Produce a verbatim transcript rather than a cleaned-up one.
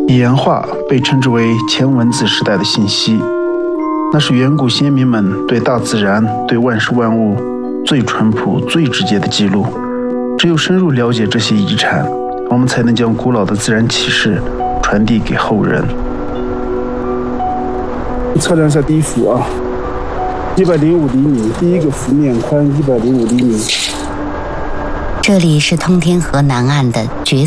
岩画被称之为前文字时代的信息，那是远古先民们对大自然、对万事万物最淳朴、最直接的记录。只有深入了解这些遗产，我们才能将古老的自然启示传递给后人。测量一下第一幅啊，一百零五厘米，第一个幅面宽一百零五厘米。 这里是通天河南岸的绝